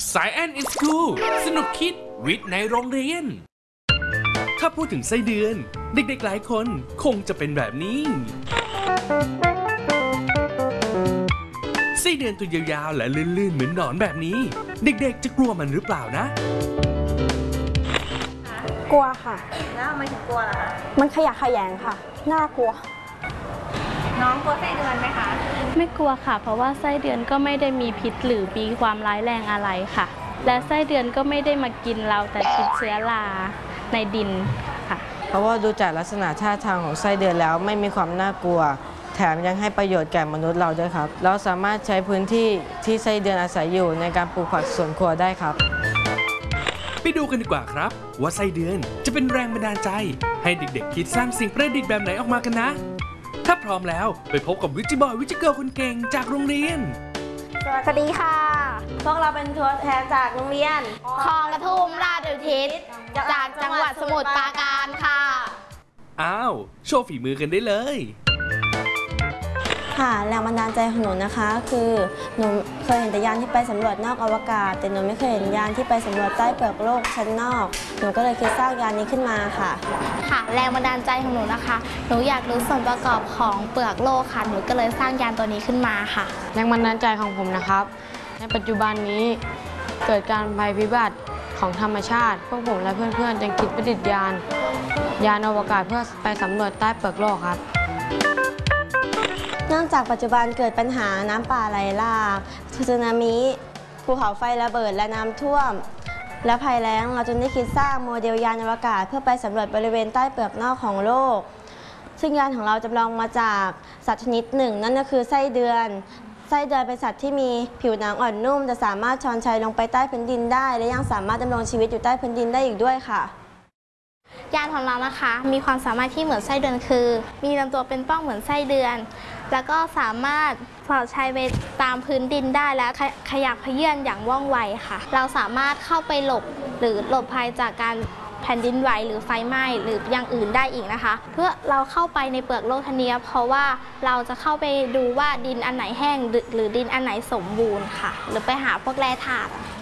Science in School สนุกคิดวิทย์ในโรงเรียนถ้าพูดถึงไส้เดือนเด็กๆหลายคนคงจะเป็นแบบนี้ไส้เดือนตัวยาวๆและลื่นๆเหมือนหนอนแบบนี้เด็กๆจะกลัวมันหรือเปล่านะกลัวค่ะแล้วทำไมถึงกลัวล่ะคะมันขยะแขยงค่ะน่ากลัวน้องกลัวไส้เดือนไหมคะไม่กลัวค่ะเพราะว่าไส้เดือนก็ไม่ได้มีพิษหรือมีความร้ายแรงอะไรค่ะและไส้เดือนก็ไม่ได้มากินเราแต่กินเชื้อราในดินค่ะเพราะว่าดูจากลักษณะท่าทางของไส้เดือนแล้วไม่มีความน่ากลัวแถมยังให้ประโยชน์แก่มนุษย์เราด้วยครับเราสามารถใช้พื้นที่ที่ไส้เดือนอาศัยอยู่ในการปลูกผักสวนครัวได้ครับไปดูกันดีกว่าครับว่าไส้เดือนจะเป็นแรงบันดาลใจให้เด็กๆคิดสร้างสิ่งประดิษฐ์แบบไหนออกมากันนะถ้าพร้อมแล้วไปพบกับวิจิบอยวิจิเกิร์ลคนเก่งจากโรงเรียนสวัสดีค่ะพวกเราเป็นตัวแทนจากโรงเรียนคลองกระทุ่มราชอุทิศจากจังหวัดสมุทรปราการค่ะอ้าวโชว์ฝีมือกันได้เลยค่ะแรงบันดาลใจของหนูนะคะคือหนูเคยเห็นแต่ยานที่ไปสำรวจนอกอวกาศแต่หนูไม่เคยเห็นยานที่ไปสำรวจใต้เปลือกโลกชั้นนอกหนูก็เลยคิดสร้างยานนี้ขึ้นมาค่ะค่ะแรงบันดาลใจของหนูนะคะหนูอยากรู้ส่วนประกอบของเปลือกโลกค่ะหนูก็เลยสร้างยานตัวนี้ขึ้นมาค่ะแรงบันดาลใจของผมนะครับในปัจจุบันนี้เกิดการภัยพิบัติของธรรมชาติพวกผมและเพื่อนๆจึงคิดประดิษฐ์ยานอวกาศเพื่อไปสำรวจใต้เปลือกโลกครับเนื่องจากปัจจุบันเกิดปัญหาน้ำป่าไหลหลากสึนามิภูเขาไฟระเบิดและน้ำท่วมและภัยแล้งเราจึงได้คิดสร้างโมเดลยานอวกาศเพื่อไปสำรวจบริเวณใต้เปลือกนอกของโลกซึ่งยานของเราจำลองมาจากสัตว์ชนิดหนึ่งนั่นก็คือไส้เดือนเป็นสัตว์ที่มีผิวหนังอ่อนนุ่มจะสามารถช้อนชัยลงไปใต้พื้นดินได้และยังสามารถดำรงชีวิตอยู่ใต้พื้นดินได้อีกด้วยค่ะยานของเรานะคะมีความสามารถที่เหมือนไส้เดือนคือมีลำตัวเป็นป้องเหมือนไส้เดือนแล้วก็สามารถสอดชัยไปตามพื้นดินได้และขยับเขยื้อนอย่างว่องไวค่ะเราสามารถเข้าไปหลบหรือหลบภัยจากการแผ่นดินไหวหรือไฟไหม้หรืออย่างอื่นได้อีกนะคะเพื่อเราเข้าไปในเปลือกโลกทันทีเพราะว่าเราจะเข้าไปดูว่าดินอันไหนแห้งหรือดินอันไหนสมบูรณ์ค่ะหรือไปหาพวกแร่ธาตุ